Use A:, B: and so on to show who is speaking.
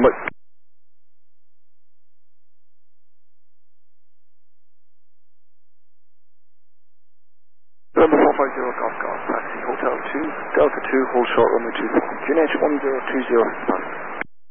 A: number. Number 450 Golf Golf, taxi, Hotel 2, Delta 2, hold short, runway 24. QNH 1020,